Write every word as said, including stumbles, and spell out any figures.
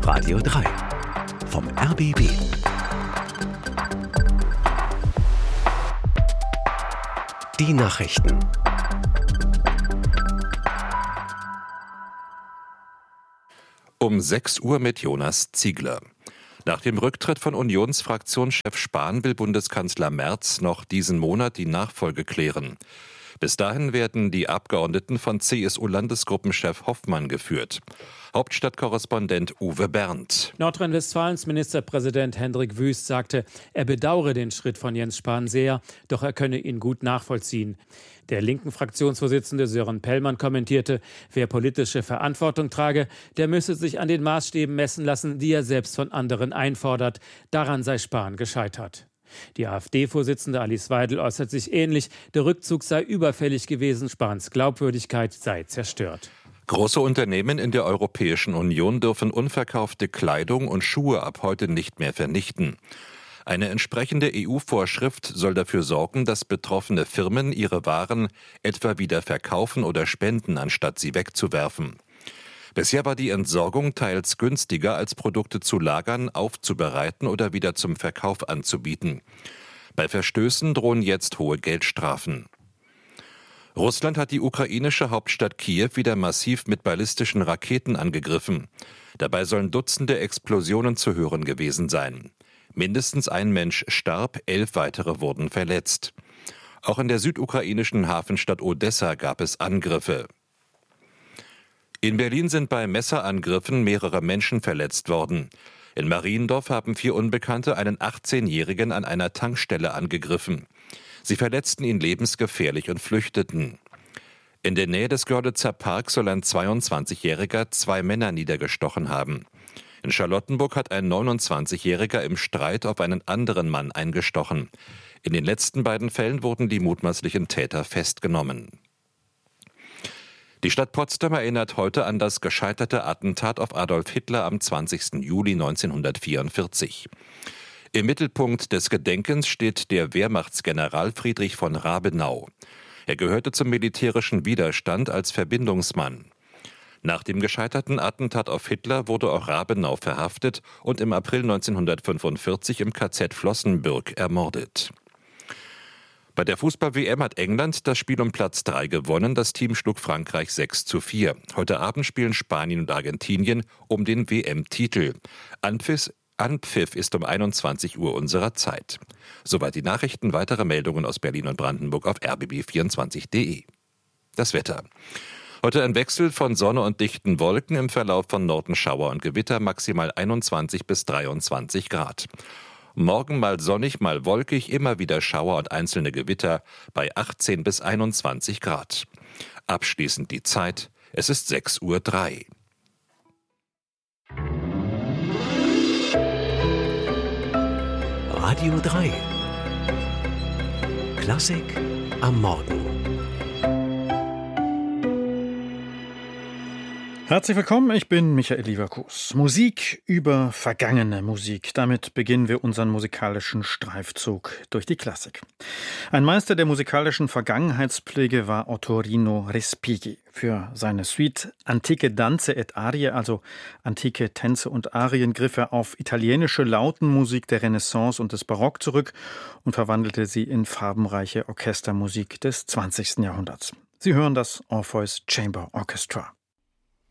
Radio drei vom R B B. Die Nachrichten. Um sechs Uhr mit Jonas Ziegler. Nach dem Rücktritt von Unionsfraktionschef Spahn will Bundeskanzler Merz noch diesen Monat die Nachfolge klären. Bis dahin werden die Abgeordneten von C S U-Landesgruppenchef Hoffmann geführt. Hauptstadtkorrespondent Uwe Berndt. Nordrhein-Westfalens Ministerpräsident Hendrik Wüst sagte, er bedauere den Schritt von Jens Spahn sehr, doch er könne ihn gut nachvollziehen. Der linken Fraktionsvorsitzende Sören Pellmann kommentierte, wer politische Verantwortung trage, der müsse sich an den Maßstäben messen lassen, die er selbst von anderen einfordert. Daran sei Spahn gescheitert. Die AfD-Vorsitzende Alice Weidel äußert sich ähnlich. Der Rückzug sei überfällig gewesen, Spahns Glaubwürdigkeit sei zerstört. Große Unternehmen in der Europäischen Union dürfen unverkaufte Kleidung und Schuhe ab heute nicht mehr vernichten. Eine entsprechende E U-Vorschrift soll dafür sorgen, dass betroffene Firmen ihre Waren etwa wieder verkaufen oder spenden, anstatt sie wegzuwerfen. Bisher war die Entsorgung teils günstiger, als Produkte zu lagern, aufzubereiten oder wieder zum Verkauf anzubieten. Bei Verstößen drohen jetzt hohe Geldstrafen. Russland hat die ukrainische Hauptstadt Kiew wieder massiv mit ballistischen Raketen angegriffen. Dabei sollen Dutzende Explosionen zu hören gewesen sein. Mindestens ein Mensch starb, elf weitere wurden verletzt. Auch in der südukrainischen Hafenstadt Odessa gab es Angriffe. In Berlin sind bei Messerangriffen mehrere Menschen verletzt worden. In Mariendorf haben vier Unbekannte einen achtzehnjährigen an einer Tankstelle angegriffen. Sie verletzten ihn lebensgefährlich und flüchteten. In der Nähe des Görlitzer Parks soll ein zweiundzwanzigjähriger zwei Männer niedergestochen haben. In Charlottenburg hat ein neunundzwanzigjähriger im Streit auf einen anderen Mann eingestochen. In den letzten beiden Fällen wurden die mutmaßlichen Täter festgenommen. Die Stadt Potsdam erinnert heute an das gescheiterte Attentat auf Adolf Hitler am zwanzigsten Juli neunzehnhundertvierundvierzig. Im Mittelpunkt des Gedenkens steht der Wehrmachtsgeneral Friedrich von Rabenau. Er gehörte zum militärischen Widerstand als Verbindungsmann. Nach dem gescheiterten Attentat auf Hitler wurde auch Rabenau verhaftet und im April neunzehnhundertfünfundvierzig im K Z Flossenbürg ermordet. Bei der Fußball-W M hat England das Spiel um Platz drei gewonnen. Das Team schlug Frankreich sechs zu vier. Heute Abend spielen Spanien und Argentinien um den W M-Titel. Anpfiff, Anpfiff ist um einundzwanzig Uhr unserer Zeit. Soweit die Nachrichten. Weitere Meldungen aus Berlin und Brandenburg auf r b b vierundzwanzig punkt d e. Das Wetter. Heute ein Wechsel von Sonne und dichten Wolken, im Verlauf von Norden Schauer und Gewitter, maximal einundzwanzig bis dreiundzwanzig Grad. Morgen mal sonnig, mal wolkig, immer wieder Schauer und einzelne Gewitter bei achtzehn bis einundzwanzig Grad. Abschließend die Zeit, es ist sechs Uhr drei. Radio drei. Klassik am Morgen. Herzlich willkommen, ich bin Michael Lieverkus. Musik über vergangene Musik. Damit beginnen wir unseren musikalischen Streifzug durch die Klassik. Ein Meister der musikalischen Vergangenheitspflege war Ottorino Respighi. Für seine Suite Antiche Danze et Arie, also antike Tänze und Arien, griff er auf italienische Lautenmusik der Renaissance und des Barock zurück und verwandelte sie in farbenreiche Orchestermusik des zwanzigsten Jahrhunderts. Sie hören das Orpheus Chamber Orchestra.